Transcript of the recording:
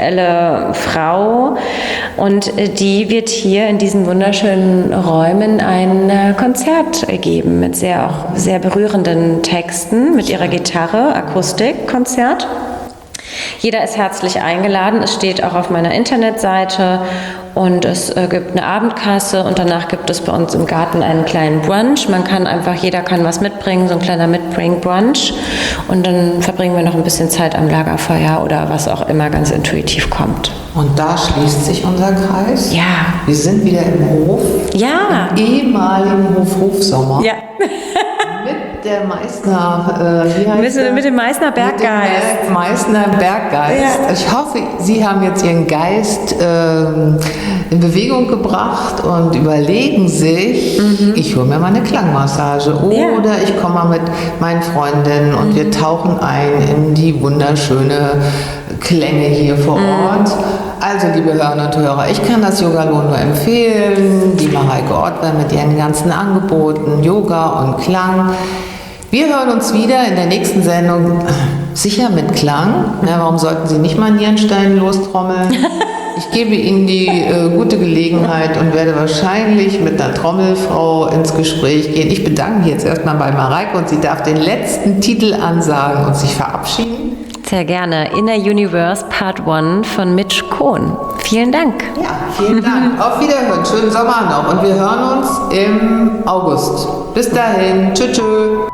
Frau und die wird hier in diesen wunderschönen Räumen ein Konzert geben mit auch sehr berührenden Texten mit ihrer Gitarre, Akustikkonzert. Jeder ist herzlich eingeladen. Es steht auch auf meiner Internetseite und es gibt eine Abendkasse und danach gibt es bei uns im Garten einen kleinen Brunch. Jeder kann was mitbringen, so ein kleiner Mitbring-Brunch und dann verbringen wir noch ein bisschen Zeit am Lagerfeuer oder was auch immer ganz intuitiv kommt. Und da schließt sich unser Kreis. Ja. Wir sind wieder im Hof. Ja. Im ehemaligen Hofsommer. Ja. Mit der Meißner, mit dem Meißner Berggeist. Mit dem Meißner Berggeist. Ja. Ich hoffe, Sie haben jetzt Ihren Geist in Bewegung gebracht und überlegen sich, ich hole mir mal eine Klangmassage oder ich komme mal mit meinen Freundinnen und wir tauchen ein in die wunderschöne Klänge hier vor Ort. Also, liebe Hörerinnen und Hörer, ich kann das Yogalon nur empfehlen. Die Mareike Ortmann mit ihren ganzen Angeboten, Yoga und Klang. Wir hören uns wieder in der nächsten Sendung, sicher mit Klang. Warum sollten Sie nicht mal Nierenstein lostrommeln? Ich gebe Ihnen die gute Gelegenheit und werde wahrscheinlich mit einer Trommelfrau ins Gespräch gehen. Ich bedanke mich jetzt erstmal bei Mareike und sie darf den letzten Titel ansagen und sich verabschieden. Sehr gerne. Inner Universe Part 1 von Mitch Kohn. Vielen Dank. Ja, vielen Dank. Auf Wiederhören. Schönen Sommer noch. Und wir hören uns im August. Bis dahin. Tschüss.